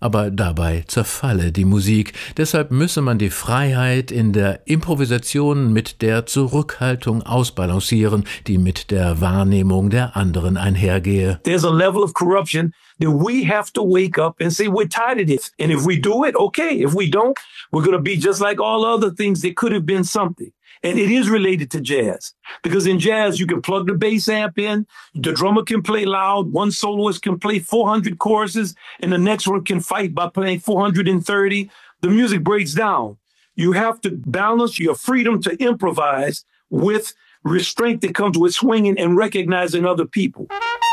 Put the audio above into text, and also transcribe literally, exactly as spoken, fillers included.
aber dabei zerfalle die Musik. Deshalb müsse man die Freiheit in der Improvisation mit der Zurückhaltung ausbalancieren, die mit der Wahrnehmung der anderen einhergehe. There's a level of corruption that we have to wake up and say we're tired of this. And if we do it, okay. If we don't, we're going to be just like all other things that could have been something. And it is related to jazz, because in jazz, you can plug the bass amp in, the drummer can play loud, one soloist can play four hundred choruses, and the next one can fight by playing four hundred thirty. The music breaks down. You have to balance your freedom to improvise with restraint that comes with swinging and recognizing other people.